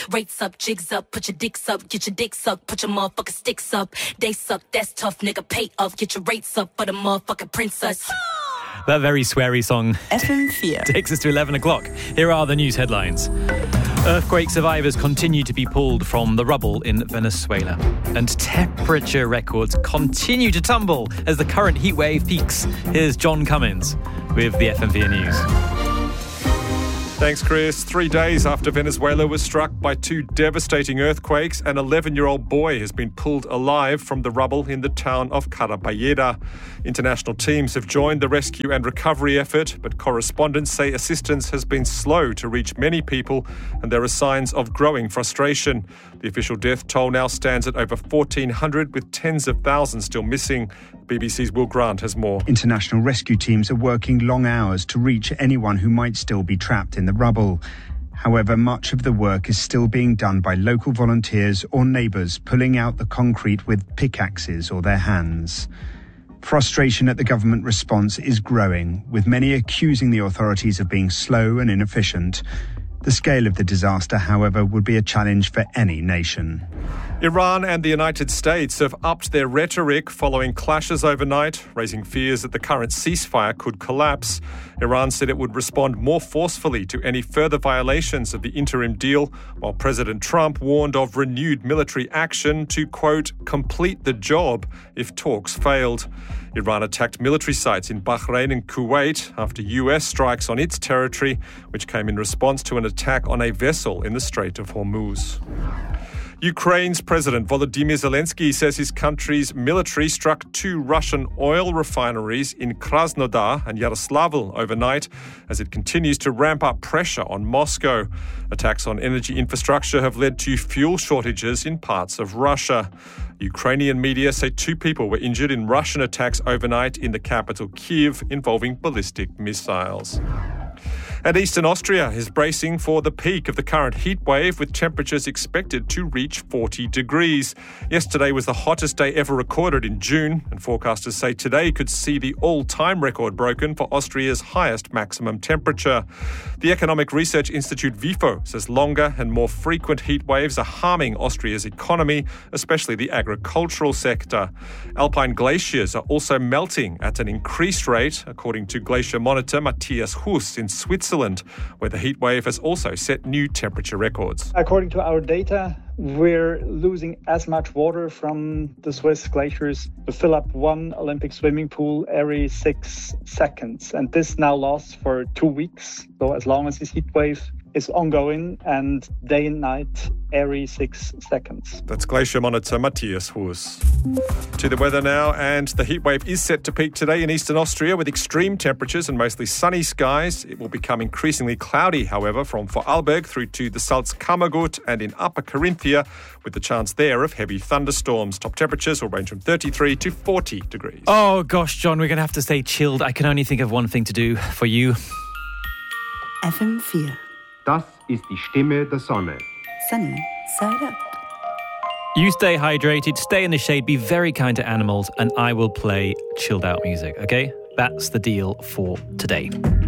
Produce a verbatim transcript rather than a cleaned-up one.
Rates up, jigs up, put your dicks up, get your dick sucked, put your motherfucking sticks up. They suck, that's tough, nigga, pay up, get your rates up for the motherfucking princess. That very sweary song F M four takes us to eleven o'clock. Here are the news headlines. Earthquake survivors continue to be pulled from the rubble in Venezuela. And temperature records continue to tumble as the current heatwave peaks. Here's John Cummins with the F M four News. Thanks, Chris. Three days after Venezuela was struck by two devastating earthquakes, an eleven-year-old boy has been pulled alive from the rubble in the town of Caraballeda. International teams have joined the rescue and recovery effort, but correspondents say assistance has been slow to reach many people, and there are signs of growing frustration. The official death toll now stands at over fourteen hundred, with tens of thousands still missing. B B C's Will Grant has more. International rescue teams are working long hours to reach anyone who might still be trapped in the rubble. However, much of the work is still being done by local volunteers or neighbours pulling out the concrete with pickaxes or their hands. Frustration at the government response is growing, with many accusing the authorities of being slow and inefficient. The scale of the disaster, however, would be a challenge for any nation. Iran and the United States have upped their rhetoric following clashes overnight, raising fears that the current ceasefire could collapse. Iran said it would respond more forcefully to any further violations of the interim deal, while President Trump warned of renewed military action to, quote, complete the job if talks failed. Iran attacked military sites in Bahrain and Kuwait after U S strikes on its territory, which came in response to an attack on a vessel in the Strait of Hormuz. Ukraine's President Volodymyr Zelensky says his country's military struck two Russian oil refineries in Krasnodar and Yaroslavl overnight as it continues to ramp up pressure on Moscow. Attacks on energy infrastructure have led to fuel shortages in parts of Russia. Ukrainian media say two people were injured in Russian attacks overnight in the capital Kyiv involving ballistic missiles. And Eastern Austria is bracing for the peak of the current heat wave, with temperatures expected to reach forty degrees. Yesterday was the hottest day ever recorded in June, and forecasters say today could see the all-time record broken for Austria's highest maximum temperature. The Economic Research Institute WIFO says longer and more frequent heat waves are harming Austria's economy, especially the agricultural sector. Alpine glaciers are also melting at an increased rate, according to glacier monitor Matthias Huss in Switzerland, where the heat wave has also set new temperature records. According to our data, we're losing as much water from the Swiss glaciers to fill up one Olympic swimming pool every six seconds. And this now lasts for two weeks. So as long as this heat wave is ongoing and day and night every six seconds. That's glacier monitor Matthias Huss. To the weather now, and the heat wave is set to peak today in eastern Austria with extreme temperatures and mostly sunny skies. It will become increasingly cloudy, however, from Vorarlberg through to the Salzkammergut and in Upper Carinthia, with the chance there of heavy thunderstorms. Top temperatures will range from thirty-three to forty degrees. Oh gosh, John, we're going to have to stay chilled. I can only think of one thing to do for you. F M four. Das ist die Stimme der Sonne. Sunny side up. You stay hydrated, stay in the shade, be very kind to animals, and I will play chilled out music, okay? That's the deal for today.